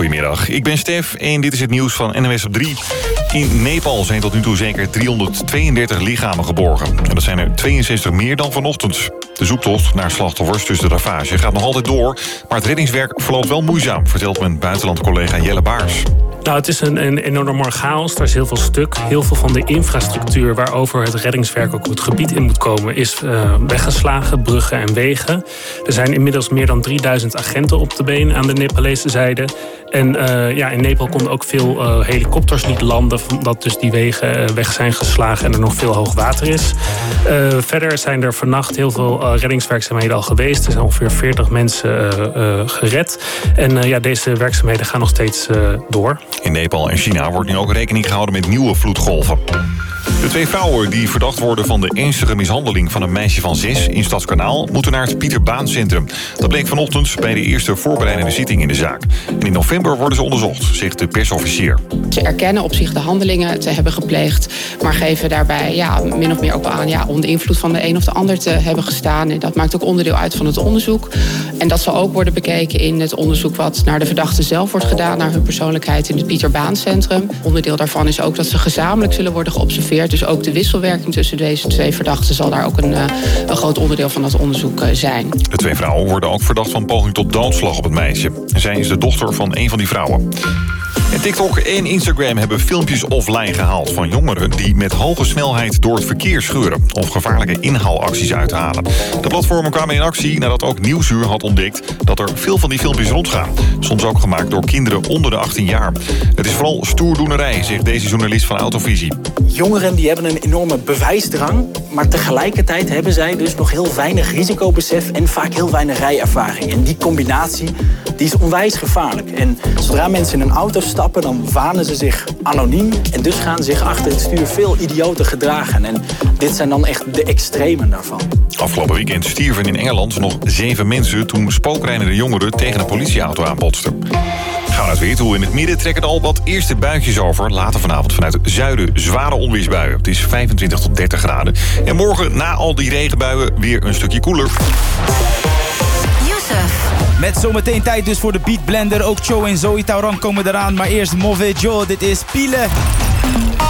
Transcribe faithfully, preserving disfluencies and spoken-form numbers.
Goedemiddag, ik ben Stef en dit is het nieuws van N O S op drie. In Nepal zijn tot nu toe zeker driehonderdtweeëndertig lichamen geborgen. En dat zijn er tweeënzestig meer dan vanochtend. De zoektocht naar slachtoffers tussen de ravage gaat nog altijd door. Maar het reddingswerk verloopt wel moeizaam, vertelt mijn buitenlandcollega Jelle Baars. Nou, het is een, een enorme chaos. Er is heel veel stuk. Heel veel van de infrastructuur waarover het reddingswerk ook het gebied in moet komen is uh, weggeslagen, bruggen en wegen. Er zijn inmiddels meer dan drieduizend agenten op de been aan de Nepalese zijde. En uh, ja, in Nepal konden ook veel uh, helikopters niet landen, omdat dus die wegen uh, weg zijn geslagen en er nog veel hoog water is. Uh, verder zijn er vannacht heel veel uh, reddingswerkzaamheden al geweest. Er zijn ongeveer veertig mensen uh, uh, gered. En uh, ja, deze werkzaamheden gaan nog steeds uh, door. In Nepal en China wordt nu ook rekening gehouden met nieuwe vloedgolven. De twee vrouwen die verdacht worden van de ernstige mishandeling van een meisje van zes in Stadskanaal moeten naar het Pieter Baan Centrum. Dat bleek vanochtend bij de eerste voorbereidende zitting in de zaak. En in november worden ze onderzocht, zegt de persofficier. Ze erkennen op zich de handelingen te hebben gepleegd, maar geven daarbij ja, min of meer ook wel aan ja, onder invloed van de een of de ander te hebben gestaan. En dat maakt ook onderdeel uit van het onderzoek. En dat zal ook worden bekeken in het onderzoek wat naar de verdachten zelf wordt gedaan, naar hun persoonlijkheid in het Pieter Baan Centrum. Onderdeel daarvan is ook dat ze gezamenlijk zullen worden geobserveerd. Dus ook de wisselwerking tussen deze twee verdachten zal daar ook een, een groot onderdeel van het onderzoek zijn. De twee vrouwen worden ook verdacht van poging tot doodslag op het meisje. Zij is de dochter van een van die vrouwen. En TikTok en Instagram hebben filmpjes offline gehaald van jongeren die met hoge snelheid door het verkeer scheuren of gevaarlijke inhaalacties uithalen. De platformen kwamen in actie nadat ook Nieuwsuur had ontdekt dat er veel van die filmpjes rondgaan. Soms ook gemaakt door kinderen onder de achttien jaar. Het is vooral stoerdoenerij, zegt deze journalist van Autovisie. Jongeren die hebben een enorme bewijsdrang, maar tegelijkertijd hebben zij dus nog heel weinig risicobesef en vaak heel weinig rijervaring. En die combinatie die is onwijs gevaarlijk. En zodra mensen in een auto stappen, dan wanen ze zich anoniem en dus gaan zich achter het stuur veel idioten gedragen. En dit zijn dan echt de extremen daarvan. Afgelopen weekend stierven in Engeland nog zeven mensen toen spookrijdende jongeren tegen een politieauto aanbotsten. Gaan we naar het weer toe. In het midden trekken al wat eerste buitjes over. Later vanavond vanuit het zuiden zware onweersbuien. Het is vijfentwintig tot dertig graden. En morgen na al die regenbuien weer een stukje koeler. Met zometeen tijd dus voor de Beat Blender. Ook Cho en Zoe Tauran komen eraan. Maar eerst Mauvais Joe, dit is Pile.